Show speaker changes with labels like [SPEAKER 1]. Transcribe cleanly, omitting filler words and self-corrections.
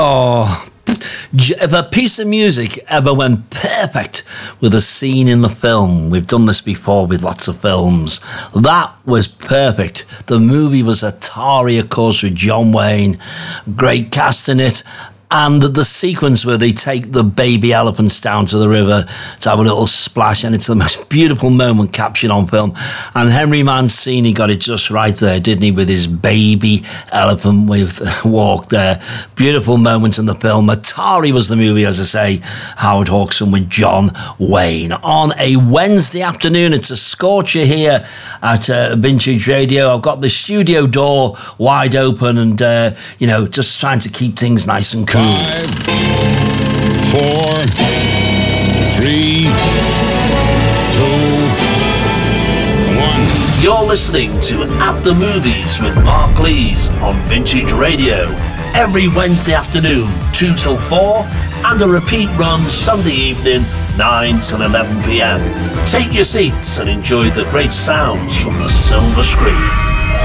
[SPEAKER 1] Oh, if a piece of music ever went perfect with a scene in the film, we've done this before with lots of films, that was perfect. The movie was Atari, of course, with John Wayne, great cast in it. And the sequence where they take the baby elephants down to the river to have a little splash, and it's the most beautiful moment captured on film. And Henry Mancini got it just right there, didn't he, with his baby elephant walk there. Beautiful moments in the film. Atari was the movie, as I say, Howard Hawkson with John Wayne. On a Wednesday afternoon, it's a scorcher here at Vintage Radio. I've got the studio door wide open and, just trying to keep things nice and cool. 5, 4, 3, 2, 1.
[SPEAKER 2] You're listening to At the Movies with Mark Lees on Vintage Radio. Every Wednesday afternoon, 2 till 4, and a repeat run Sunday evening, 9 till 11 p.m. Take your seats and enjoy the great sounds from the silver screen.